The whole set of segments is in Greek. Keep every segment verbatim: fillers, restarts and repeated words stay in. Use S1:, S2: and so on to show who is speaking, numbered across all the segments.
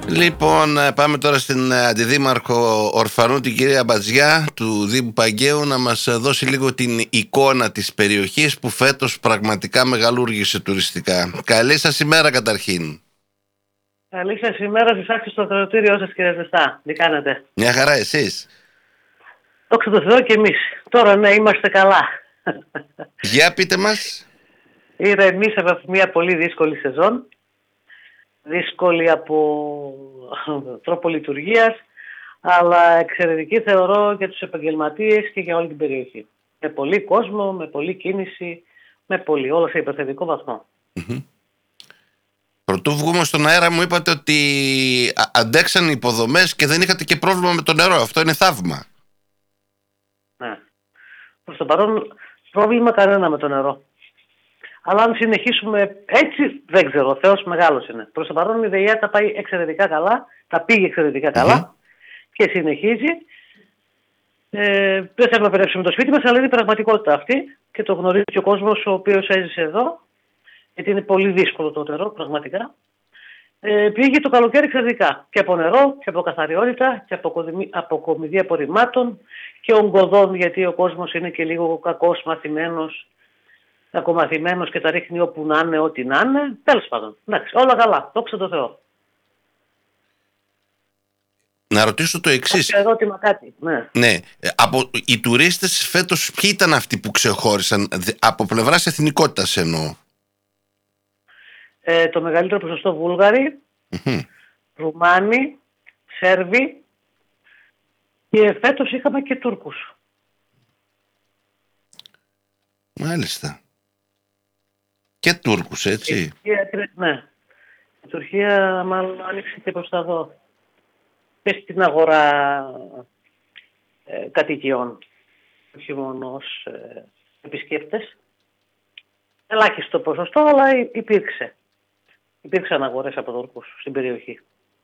S1: Λοιπόν, πάμε τώρα στην αντιδήμαρχο Ορφανού, την κυρία Μπατζιά του Δήμου Παγκαίου, να μας δώσει λίγο την εικόνα της περιοχής που φέτος πραγματικά μεγαλούργησε τουριστικά. Καλή σας ημέρα καταρχήν.
S2: Καλή σας ημέρα, σας άκουσα στο ακροατήριό σας, κύριε Ζεστά. Τι κάνετε?
S1: Μια χαρά, εσείς?
S2: Δόξα τω Θεώ και εμείς. Τώρα ναι, είμαστε καλά.
S1: Για πείτε μας.
S2: Ηρεμήσαμε από μια πολύ δύσκολη σεζόν. Δύσκολη από τρόπο λειτουργίας, αλλά εξαιρετική θεωρώ για τους επαγγελματίες και για όλη την περιοχή. Με πολύ κόσμο, με πολύ κίνηση, με πολύ, όλα σε υπερθετικό βαθμό.
S1: Mm-hmm. Πρωτού βγούμε στον αέρα μου είπατε ότι αντέξαν οι υποδομές και δεν είχατε και πρόβλημα με το νερό. Αυτό είναι θαύμα.
S2: Ναι. Προς το παρόν πρόβλημα κανένα με το νερό. Αλλά αν συνεχίσουμε έτσι, δεν ξέρω, ο Θεός μεγάλος είναι. Προς το παρόν η ΔΕΙΑ τα πάει εξαιρετικά καλά, τα πήγε εξαιρετικά καλά mm-hmm. και συνεχίζει. Ε, δεν θέλουμε να περάσουμε το σπίτι μας, αλλά είναι η πραγματικότητα αυτή και το γνωρίζει και ο κόσμος ο οποίος έζησε εδώ, γιατί είναι πολύ δύσκολο το νερό, πραγματικά. Ε, πήγε το καλοκαίρι εξαιρετικά και από νερό και από καθαριότητα και από αποκομιδή απορριμμάτων και ογκωδών, γιατί ο κόσμος είναι και λίγο κακός μαθημένος. Κακομαθημένος και τα ρίχνει όπου να είναι, ό,τι να είναι. Τέλος πάντων. Εντάξει, όλα καλά. Δόξα τω Θεώ.
S1: Να ρωτήσω το εξής.
S2: Κάποιο ερώτημα, κάτι. Ναι.
S1: Ναι. Από οι τουρίστες φέτος ποιοι ήταν αυτοί που ξεχώρισαν, από πλευράς εθνικότητας εννοώ?
S2: Ε, το μεγαλύτερο ποσοστό Βούλγαροι, mm-hmm. Ρουμάνοι, Σέρβοι και φέτος είχαμε και Τούρκους.
S1: Μάλιστα. Και Τούρκους, έτσι.
S2: Η Τουρκία, ναι. Η Τουρκία μάλλον άνοιξε και προς τα εδώ. Και στην αγορά ε, κατοικιών. Όχι μόνο ως ε, επισκέπτες. Ελάχιστο ποσοστό, αλλά υπήρξε. Υπήρξαν αγορές από Τούρκους στην περιοχή.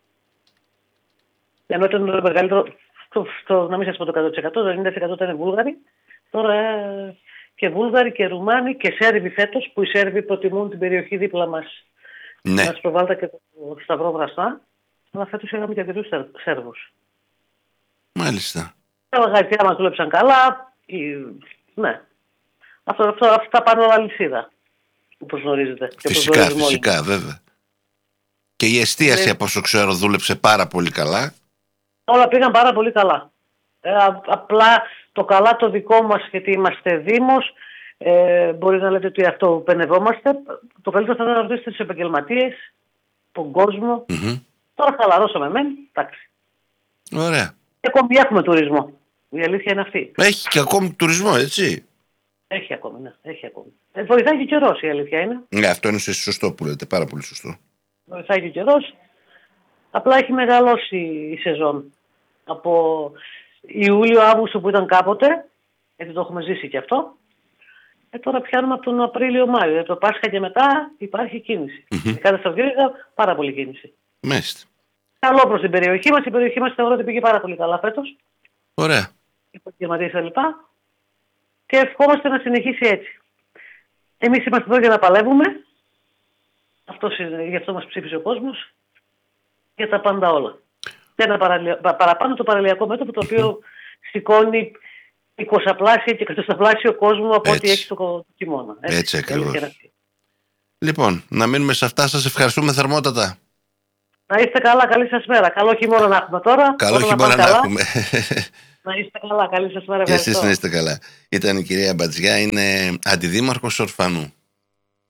S2: Ενώ ήταν το μεγαλύτερο, το, το, να μην σας πω το εκατό τοις εκατό, το ενενήντα τοις εκατό ήταν Βούλγαροι. Τώρα ε, και Βούλγαροι και Ρουμάνοι και Σέρβοι φέτος, που οι Σέρβοι προτιμούν την περιοχή δίπλα μας. Ναι. Μας προβάλλεται και το Σταυρό Βραστά. Αλλά φέτος είχαμε και αρκετούς Σέρβους.
S1: Μάλιστα.
S2: Τα μαγαζιά μας δούλεψαν καλά. Η... Ναι. Αυτό, αυτό, αυτά πάνε όλα αλυσίδα. Όπως γνωρίζετε.
S1: Φυσικά, φυσικά, βέβαια. Και η εστίαση, ναι. από όσο ξέρω, δούλεψε πάρα πολύ καλά.
S2: Όλα πήγαν πάρα πολύ καλά. Ε, απλά το καλά το δικό μας, γιατί είμαστε δήμος, ε, μπορεί να λέτε ότι αυτό πενευόμαστε. Το καλύτερο θα ήταν να ρωτήσετε τους επαγγελματίες, τον κόσμο. Mm-hmm. Τώρα χαλαρώσαμε μεν, εντάξει.
S1: Ωραία.
S2: Και ακόμη έχουμε τουρισμό. Η αλήθεια είναι αυτή.
S1: Έχει και ακόμη τουρισμό, έτσι.
S2: Έχει ακόμη, ναι. Έχει ακόμη. Ε, βοηθάει και ο καιρός, η αλήθεια είναι.
S1: Ναι, αυτό είναι σωστό που λέτε, πάρα πολύ σωστό.
S2: Βοηθάει και ο καιρός. Απλά έχει μεγαλώσει η σεζόν. Από Ιούλιο-Αύγουστο που ήταν κάποτε, γιατί το έχουμε ζήσει και αυτό, ε, τώρα πιάνουμε από τον Απρίλιο-Μάιο. Το Πάσχα και μετά υπάρχει κίνηση. Mm-hmm. Κάθε Σαββατοκύριακο πάρα πολύ κίνηση.
S1: Μάλιστα.
S2: Καλό προς την περιοχή μας. Η περιοχή μας θεωρώ ότι πήγε πάρα πολύ καλά φέτος.
S1: Ωραία.
S2: Υποκειματίες και λοιπά. Και ευχόμαστε να συνεχίσει έτσι. Εμείς είμαστε εδώ για να παλεύουμε. Αυτός είναι, γι' αυτό μας ψήφισε ο κόσμος. Για τα πάντα όλα. Και ένα παραλια... παραπάνω το παραλιακό μέτωπο, το οποίο σηκώνει εικοσαπλάσια και εκατοσταπλάσιο κόσμο από ό,τι έχει το χειμώνα.
S1: Έτσι, έτσι ακριβώς. Λοιπόν, να μείνουμε σε αυτά. Σας ευχαριστούμε θερμότατα.
S2: Να είστε καλά, καλή σας μέρα. Καλό χειμώνα να έχουμε τώρα.
S1: Καλό χειμώνα να, να έχουμε.
S2: Να είστε καλά, καλή σας μέρα.
S1: Και εσείς να είστε καλά. Ήταν η κυρία Μπατζιά, είναι αντιδήμαρχος Ορφανού.